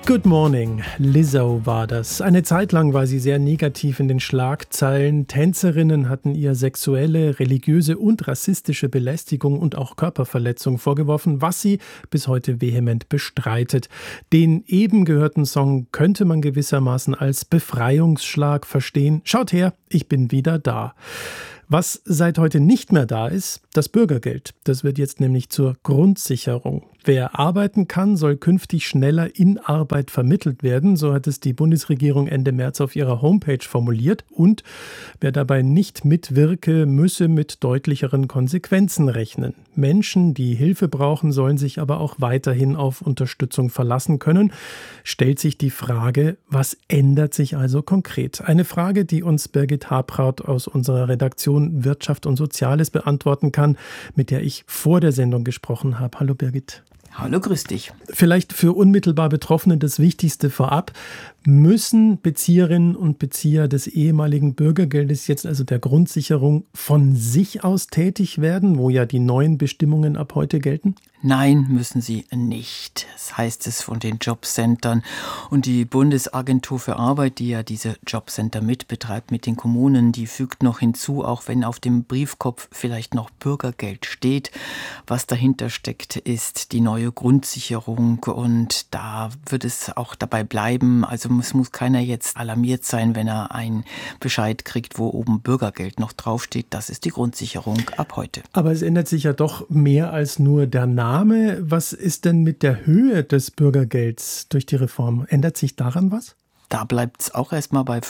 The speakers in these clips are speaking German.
Good Morning, Lizzo war das. Eine Zeit lang war sie sehr negativ in den Schlagzeilen. Tänzerinnen hatten ihr sexuelle, religiöse und rassistische Belästigung und auch Körperverletzung vorgeworfen, was sie bis heute vehement bestreitet. Den eben gehörten Song könnte man gewissermaßen als Befreiungsschlag verstehen. Schaut her, ich bin wieder da. Was seit heute nicht mehr da ist, das Bürgergeld. Das wird jetzt nämlich zur Grundsicherung. Wer arbeiten kann, soll künftig schneller in Arbeit vermittelt werden. So hat es die Bundesregierung Ende März auf ihrer Homepage formuliert. Und wer dabei nicht mitwirke, müsse mit deutlicheren Konsequenzen rechnen. Menschen, die Hilfe brauchen, sollen sich aber auch weiterhin auf Unterstützung verlassen können. Stellt sich die Frage, was ändert sich also konkret? Eine Frage, die uns Birgit Habraut aus unserer Redaktion Wirtschaft und Soziales beantworten kann, mit der ich vor der Sendung gesprochen habe. Hallo Birgit. Hallo, grüß dich. Vielleicht für unmittelbar Betroffene das Wichtigste vorab. Müssen Bezieherinnen und Bezieher des ehemaligen Bürgergeldes, jetzt also der Grundsicherung, von sich aus tätig werden, wo ja die neuen Bestimmungen ab heute gelten? Nein, müssen sie nicht. Das heißt es von den Jobcentern. Und die Bundesagentur für Arbeit, die ja diese Jobcenter mitbetreibt mit den Kommunen, die fügt noch hinzu, auch wenn auf dem Briefkopf vielleicht noch Bürgergeld steht, was dahinter steckt, ist die neue Grundsicherung. Und da wird es auch dabei bleiben. Also es muss keiner jetzt alarmiert sein, wenn er einen Bescheid kriegt, wo oben Bürgergeld noch draufsteht. Das ist die Grundsicherung ab heute. Aber es ändert sich ja doch mehr als nur der Name. Was ist denn mit der Höhe des Bürgergelds durch die Reform? Ändert sich daran was? Da bleibt es auch erstmal bei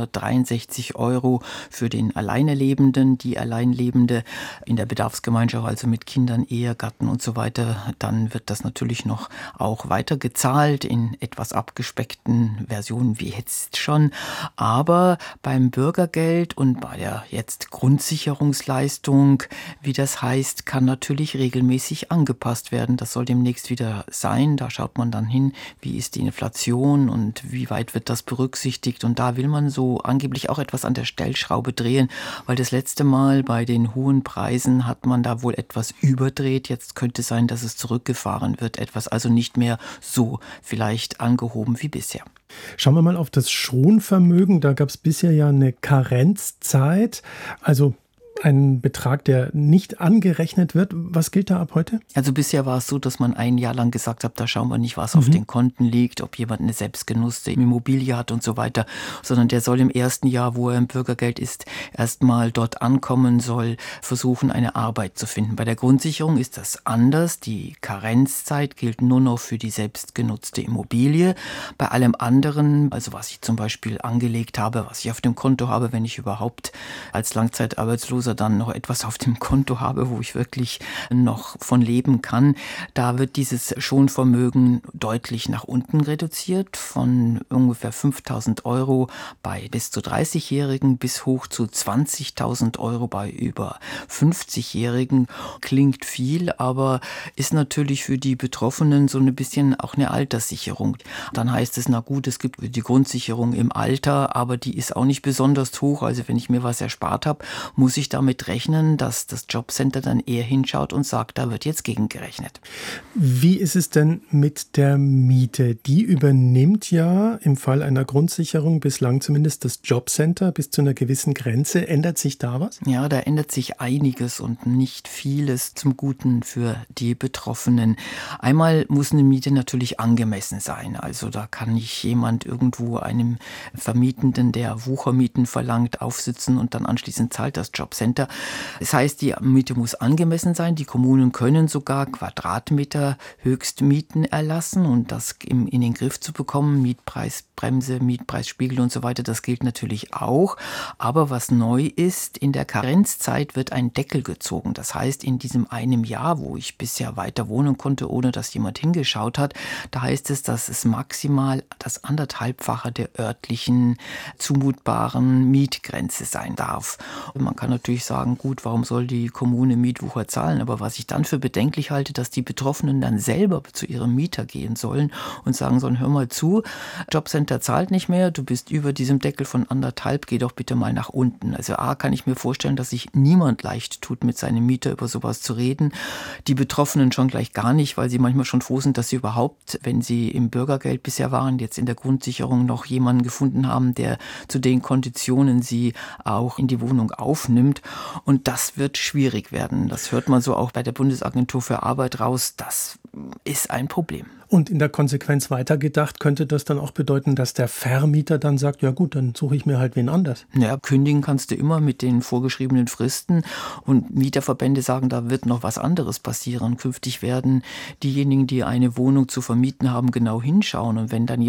563 € für den Alleinerlebenden, die Alleinlebende in der Bedarfsgemeinschaft, also mit Kindern, Ehegatten und so weiter. Dann wird das natürlich noch auch weiter gezahlt in etwas abgespeckten Versionen wie jetzt schon. Aber beim Bürgergeld und bei der jetzt Grundsicherungsleistung, wie das heißt, kann natürlich regelmäßig angepasst werden. Das soll demnächst wieder sein. Da schaut man dann hin, wie ist die Inflation und wie weit wird das berücksichtigt, und da will man so angeblich auch etwas an der Stellschraube drehen, weil das letzte Mal bei den hohen Preisen hat man da wohl etwas überdreht. Jetzt könnte es sein, dass es zurückgefahren wird, etwas also nicht mehr so vielleicht angehoben wie bisher. Schauen wir mal auf das Schonvermögen. Da gab es bisher ja eine Karenzzeit, also ein Betrag, der nicht angerechnet wird. Was gilt da ab heute? Also bisher war es so, dass man ein Jahr lang gesagt hat, da schauen wir nicht, was auf den Konten liegt, ob jemand eine selbstgenutzte Immobilie hat und so weiter, sondern der soll im ersten Jahr, wo er im Bürgergeld ist, erstmal dort ankommen, soll versuchen, eine Arbeit zu finden. Bei der Grundsicherung ist das anders. Die Karenzzeit gilt nur noch für die selbstgenutzte Immobilie. Bei allem anderen, also was ich zum Beispiel angelegt habe, was ich auf dem Konto habe, wenn ich überhaupt als Langzeitarbeitsloser dann noch etwas auf dem Konto habe, wo ich wirklich noch von leben kann, da wird dieses Schonvermögen deutlich nach unten reduziert, von ungefähr 5.000 € bei bis zu 30-Jährigen bis hoch zu 20.000 € bei über 50-Jährigen. Klingt viel, aber ist natürlich für die Betroffenen so ein bisschen auch eine Alterssicherung. Dann heißt es, na gut, es gibt die Grundsicherung im Alter, aber die ist auch nicht besonders hoch. Also wenn ich mir was erspart habe, muss ich damit rechnen, dass das Jobcenter dann eher hinschaut und sagt, da wird jetzt gegengerechnet. Wie ist es denn mit der Miete? Die übernimmt ja im Fall einer Grundsicherung bislang zumindest das Jobcenter bis zu einer gewissen Grenze. Ändert sich da was? Ja, da ändert sich einiges und nicht vieles zum Guten für die Betroffenen. Einmal muss eine Miete natürlich angemessen sein. Also da kann nicht jemand irgendwo einem Vermietenden, der Wuchermieten verlangt, aufsitzen und dann anschließend zahlt das Jobcenter. Das heißt, die Miete muss angemessen sein. Die Kommunen können sogar Quadratmeter Höchstmieten erlassen, und das in den Griff zu bekommen, Mietpreisbremse, Mietpreisspiegel und so weiter, das gilt natürlich auch. Aber was neu ist, in der Karenzzeit wird ein Deckel gezogen. Das heißt, in diesem einem Jahr, wo ich bisher weiter wohnen konnte, ohne dass jemand hingeschaut hat, da heißt es, dass es maximal das 1,5-fache der örtlichen zumutbaren Mietgrenze sein darf. Und man kann natürlich natürlich sagen, gut, warum soll die Kommune Mietwucher zahlen? Aber was ich dann für bedenklich halte, dass die Betroffenen dann selber zu ihrem Mieter gehen sollen und sagen sollen, hör mal zu, Jobcenter zahlt nicht mehr, du bist über diesem Deckel von 1,5, geh doch bitte mal nach unten. Also A, kann ich mir vorstellen, dass sich niemand leicht tut, mit seinem Mieter über sowas zu reden. Die Betroffenen schon gleich gar nicht, weil sie manchmal schon froh sind, dass sie überhaupt, wenn sie im Bürgergeld bisher waren, jetzt in der Grundsicherung noch jemanden gefunden haben, der zu den Konditionen sie auch in die Wohnung aufnimmt. Und das wird schwierig werden. Das hört man so auch bei der Bundesagentur für Arbeit raus. Das ist ein Problem. Und in der Konsequenz weitergedacht, könnte das dann auch bedeuten, dass der Vermieter dann sagt, ja gut, dann suche ich mir halt wen anders. Ja, kündigen kannst du immer mit den vorgeschriebenen Fristen. Und Mieterverbände sagen, da wird noch was anderes passieren. Künftig werden diejenigen, die eine Wohnung zu vermieten haben, genau hinschauen. Und wenn dann